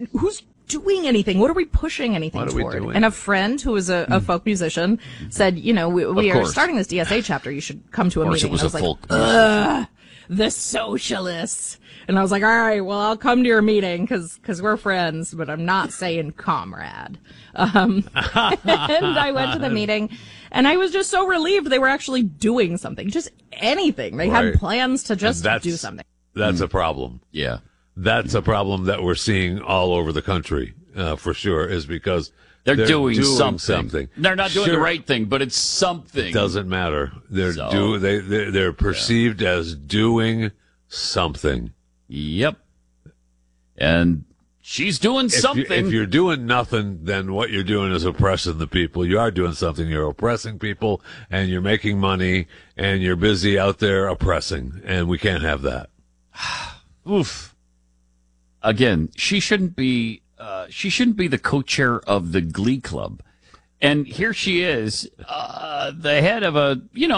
who's doing anything? What are we pushing anything toward? And a friend who was a folk musician said, we are starting this DSA chapter. You should come to a meeting. It was and I was folk musician. The socialists. And I was like, all right, well, I'll come to your meeting because we're friends, but I'm not saying comrade. And I went to the meeting, and I was just so relieved they were actually doing something, just anything. They had plans to just do something. That's a problem. Yeah. That's a problem that we're seeing all over the country, for sure, is because they're doing something. They're not doing the right thing, but it's something. It doesn't matter. They're perceived as doing something. Yep. And she's doing something. If you're doing nothing, then what you're doing is oppressing the people. You are doing something. You're oppressing people, and you're making money, and you're busy out there oppressing, and we can't have that. Oof. Again, she shouldn't be the co-chair of the Glee Club. And here she is, the head of a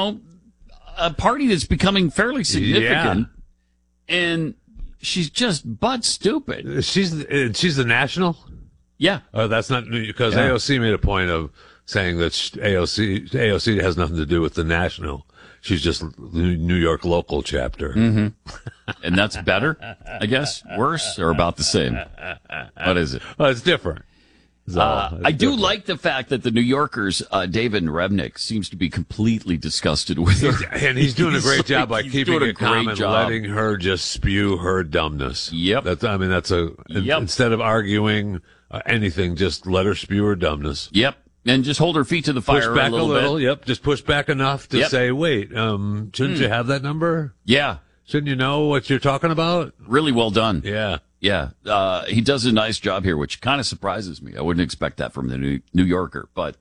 party that's becoming fairly significant. Yeah. And she's just butt stupid. She's the national? Yeah. That's not because AOC made a point of saying that AOC has nothing to do with the national. She's just New York local chapter. Mm-hmm. And that's better, I guess? Worse or about the same? What is it? Well, it's different. I do like the fact that the New Yorker's David Rebnick seems to be completely disgusted with her. And he's doing a great job by keeping it calm and letting her just spew her dumbness. Yep. Instead of arguing anything, just let her spew her dumbness. Yep. And just hold her feet to the fire push back a little bit. Yep, just push back enough to say, wait, shouldn't you have that number? Yeah. Shouldn't you know what you're talking about? Really well done. Yeah. Yeah. He does a nice job here, which kind of surprises me. I wouldn't expect that from the New Yorker, but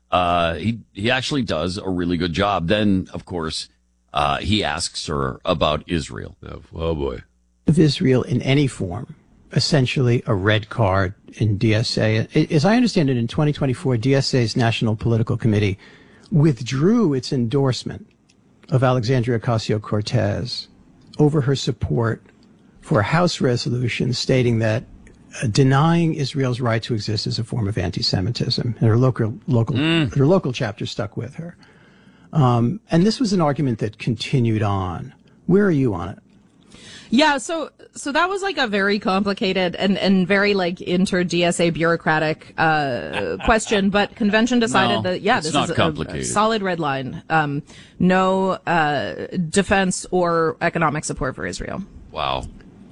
he actually does a really good job. Then, of course, he asks her about Israel. Oh, boy. Of Israel in any form. Essentially a red card in DSA. As I understand it, in 2024, DSA's National Political Committee withdrew its endorsement of Alexandria Ocasio-Cortez over her support for a House resolution stating that denying Israel's right to exist is a form of anti-Semitism. And her local chapter stuck with her. And this was an argument that continued on. Where are you on it? Yeah, so that was like a very complicated and very like inter-DSA bureaucratic question, but convention decided that this is a solid red line. No defense or economic support for Israel. Wow.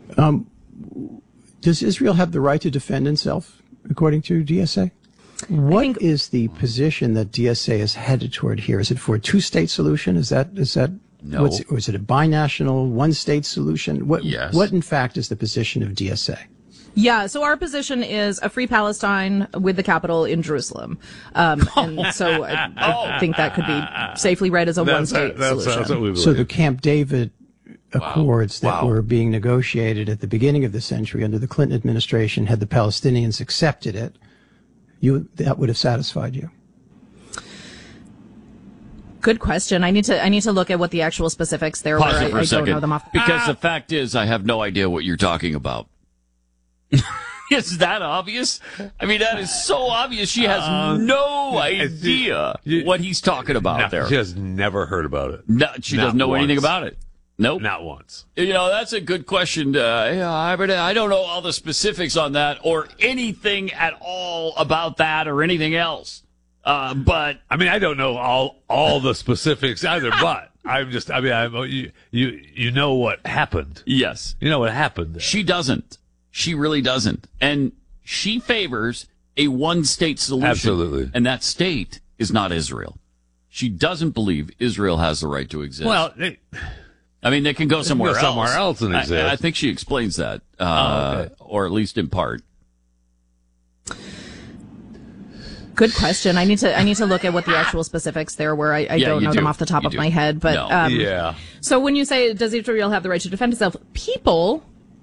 Does Israel have the right to defend itself, according to DSA? What is the position that DSA is headed toward here? Is it for a two-state solution? Is that no? Or is it a binational, one-state solution? What in fact is the position of DSA? Yeah, so our position is a free Palestine with the capital in Jerusalem. And so I think that could be safely read as a one-state solution. So the Camp David Accords that were being negotiated at the beginning of the century under the Clinton administration, had the Palestinians accepted it, that would have satisfied you. Good question. I need to look at what the actual specifics there were. I don't know them off. Because the fact is, I have no idea what you're talking about. Is that obvious? I mean, that is so obvious. She has no idea what he's talking about there. She has never heard about it. No, she doesn't know anything about it. Nope. Not once. That's a good question. I don't know all the specifics on that or anything at all about that or anything else. But I mean, I don't know all the specifics either, but you know what happened. Yes. You know what happened there. She doesn't. She really doesn't. And she favors a one-state solution. Absolutely. And that state is not Israel. She doesn't believe Israel has the right to exist. Well, they can go somewhere else. Somewhere else and exist. I think she explains that, or at least in part. Good question. I need to look at what the actual specifics there were. I don't know them off the top of my head. But So when you say, does Israel have the right to defend itself? Peoples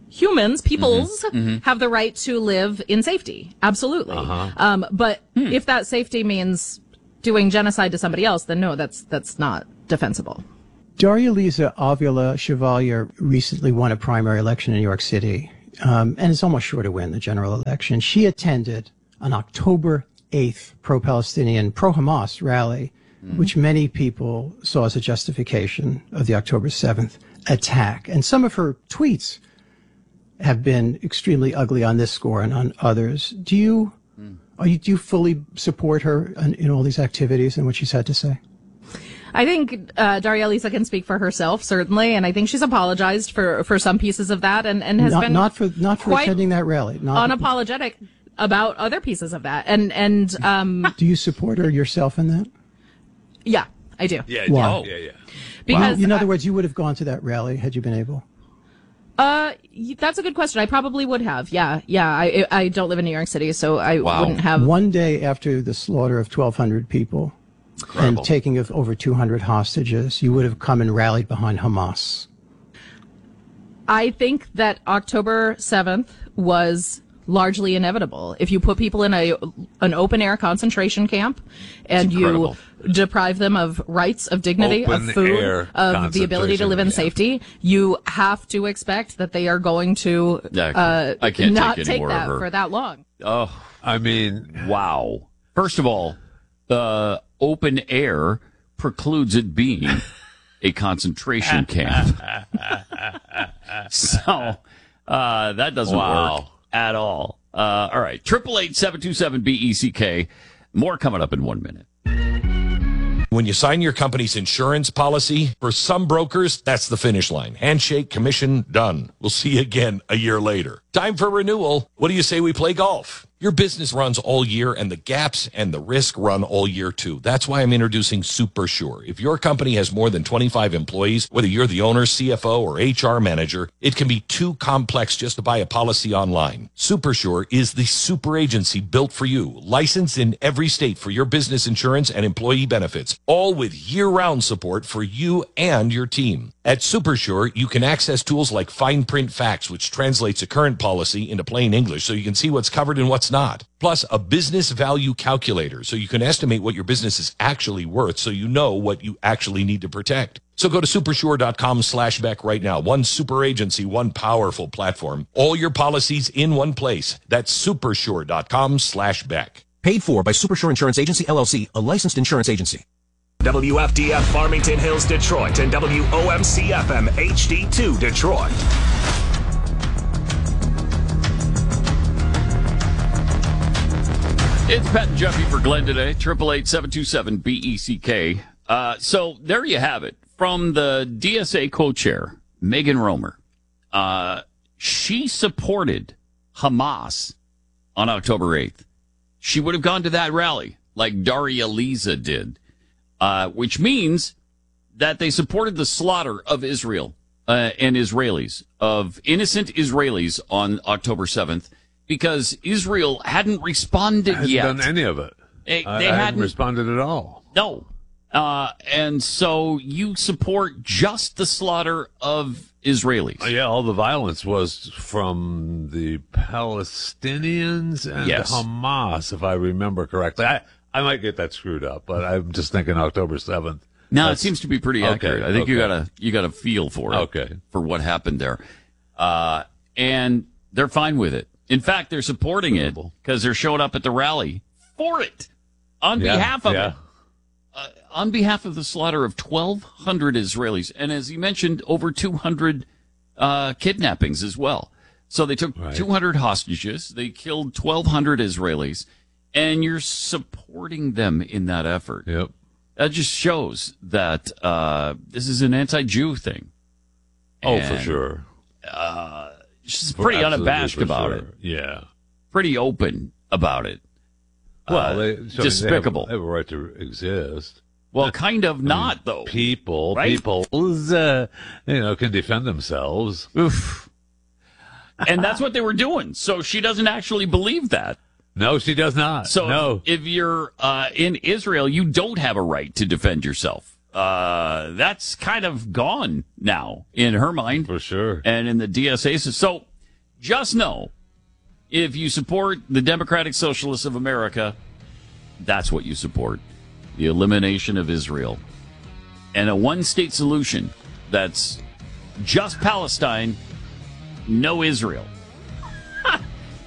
have the right to live in safety. Absolutely. But if that safety means doing genocide to somebody else, then no, that's not defensible. Daria Lisa Avila Chevalier recently won a primary election in New York City. and is almost sure to win the general election. She attended an October 8th pro-Palestinian, pro-Hamas rally, which many people saw as a justification of the October 7th attack. And some of her tweets have been extremely ugly on this score and on others. Do you fully support her in all these activities and what she's had to say? I think Daria Lisa can speak for herself, certainly, and I think she's apologized for some pieces of that, and has been not for quite attending that rally. Unapologetic about other pieces of that. And do you support her yourself in that? Yeah, I do. Yeah. Why? Yeah. Because in other words, you would have gone to that rally had you been able. That's a good question. I probably would have. Yeah. I don't live in New York City, so I wouldn't have. One day after the slaughter of 1,200 people. Incredible. And taking of over 200 hostages, you would have come and rallied behind Hamas. I think that October 7th was largely inevitable. If you put people in an open-air concentration camp and you deprive them of rights, of dignity, of food, of the ability to live in safety, you have to expect that they are going to I can't not take take more that of her. for that long. Oh, I mean, wow. First of all, open air precludes it being a concentration camp. So that doesn't work at all. All right. 888-727-BECK. More coming up in 1 minute. When you sign your company's insurance policy, for some brokers, that's the finish line. Handshake, commission, done. We'll see you again a year later. Time for renewal. What do you say we play golf? Your business runs all year, and the gaps and the risk run all year, too. That's why I'm introducing SuperSure. If your company has more than 25 employees, whether you're the owner, CFO, or HR manager, it can be too complex just to buy a policy online. SuperSure is the super agency built for you, licensed in every state for your business insurance and employee benefits, all with year-round support for you and your team. At SuperSure, you can access tools like Fine Print Facts, which translates a current policy into plain English so you can see what's covered and what's not. Plus, a business value calculator so you can estimate what your business is actually worth so you know what you actually need to protect. So go to supersure.com/Beck right now. One super agency, one powerful platform. All your policies in one place. That's supersure.com/Beck. Paid for by Supersure Insurance Agency, LLC, a licensed insurance agency. WFDF Farmington Hills, Detroit, and WOMC-FM HD2 Detroit. It's Pat and Jeffy for Glenn today. 888-727-BECK. So there you have it. From the DSA co-chair, Megan Romer. She supported Hamas on October 8th. She would have gone to that rally like Daria Lisa did, which means that they supported the slaughter of Israel and Israelis, of innocent Israelis on October 7th. Because Israel hadn't responded yet. Done any of it. They hadn't responded at all. No. And so you support just the slaughter of Israelis. Yeah, all the violence was from the Palestinians and Hamas, if I remember correctly. I might get that screwed up, but I'm just thinking October 7th. No, it seems to be pretty accurate. Okay, I think you got a feel for it. Okay. For what happened there. And they're fine with it. In fact, they're supporting it because they're showing up at the rally for it on behalf of it. On behalf of the slaughter of 1,200 Israelis. And as he mentioned, over 200 kidnappings as well. So they took 200 hostages. They killed 1,200 Israelis. And you're supporting them in that effort. Yep. That just shows that this is an anti-Jew thing. Oh, for sure. She's pretty unabashed about it. Yeah. Pretty open about it. Well, despicable. They have a right to exist. Well, kind of not, though. People Right? can defend themselves. Oof. And that's what they were doing. So she doesn't actually believe that. No, she does not. So no. if you're in Israel, you don't have a right to defend yourself. That's kind of gone now in her mind. For sure. And in the DSA. So just know, if you support the Democratic Socialists of America, that's what you support. The elimination of Israel. And a one-state solution that's just Palestine, no Israel.